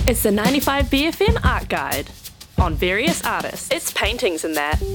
It's the 95 BFM Art Guide on various artists. It's paintings and that.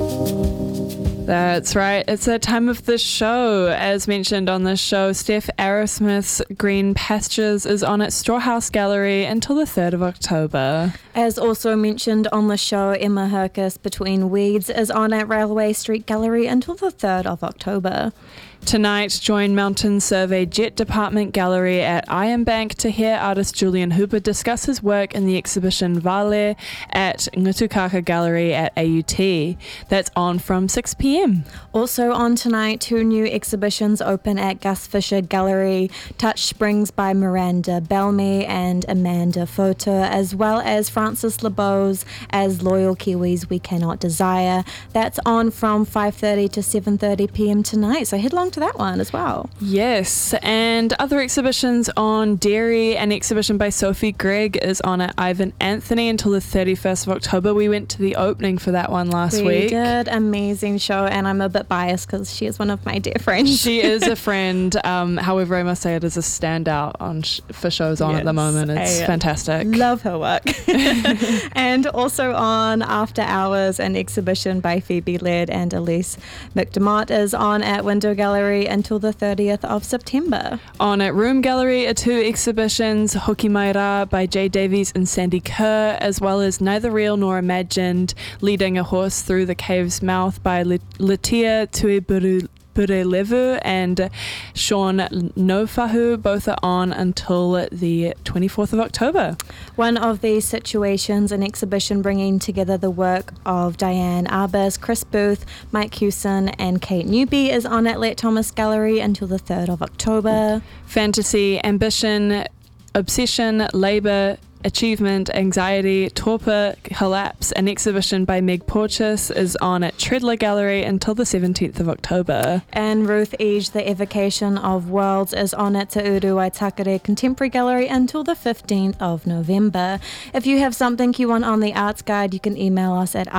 That's right. It's that time of the show. As mentioned on this show, Steph Arrowsmith's Green Pastures is on at Storehouse Gallery until the 3rd of October. As also mentioned on the show, Emma Herkus Between Weeds is on at Railway Street Gallery until the 3rd of October. Tonight, join Mountain Survey Jet Department Gallery at Ironbank to hear artist Julian Hooper discuss his work in the exhibition Vale at Ngutukaka Gallery at AUT. That's on from 6 p.m. Also on tonight, 2 new exhibitions open at Gus Fisher Gallery, Touch Springs by Miranda Belmy and Amanda Foto, as well as Francis LeBeau's As Loyal Kiwis We Cannot Desire. That's on from 5:30 to 7:30 p.m. tonight, so head along to that one as well. Yes, and other exhibitions on Dairy. An exhibition by Sophie Gregg is on at Ivan Anthony until the 31st of October. We went to the opening for that one last week. We did. Amazing show, and I'm a bit biased because she is one of my dear friends. She is a friend. However, I must say it is a standout for shows on at the moment. It's fantastic. Love her work. And also on After Hours, an exhibition by Phoebe Laird and Elise McDermott is on at Window Gallery until the 30th of September. On at Room Gallery are 2 exhibitions, Hoki Mai Rā by Jay Davies and Sandy Kerr, as well as Neither Real Nor Imagined, Leading a Horse Through the Cave's Mouth by Latia Tuiburelevu and Sean Nofahu. Both are on until the 24th of October. One of these situations, an exhibition bringing together the work of Diane Arbus, Chris Booth, Mike Hewson and Kate Newby, is on at Let Thomas Gallery until the 3rd of October. Fantasy, ambition, obsession, labour, achievement, anxiety, torpor, collapse, an exhibition by Meg Porteous is on at Treadler Gallery until the 17th of October. And Ruth Ege, The Evocation of Worlds, is on at Te Uru Waitakere Contemporary Gallery until the 15th of November. If you have something you want on the Arts Guide, you can email us at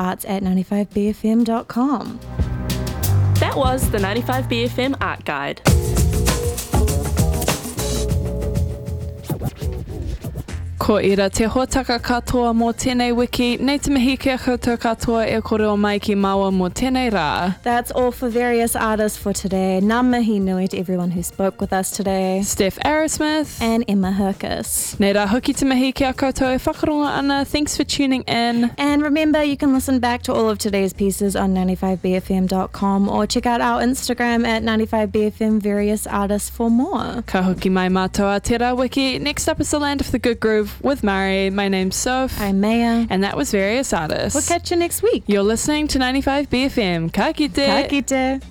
arts@95bfm.com. That was the 95 BFM Art Guide. Ko ira te hōtaka katoa mō tēnei wiki, nei te mihi kia koutou katoa e kore o mai ki maua mō tēnei rā. That's all for various artists for today. Ngā mihi nui to everyone who spoke with us today. Steph Arrowsmith and Emma Herkus. Nei rā hoki te mihi kia koutou e whakaronga ana. Thanks for tuning in. And remember, you can listen back to all of today's pieces on 95bfm.com or check out our Instagram at 95bfm various artists for more. Ka hoki mai mātou te rā wiki. Next up is The Land of the Good Groove with Murray. My name's Soph. I'm Maya. And that was Various Artists. We'll catch you next week. You're listening to 95 BFM. Ka kite. Ka kite.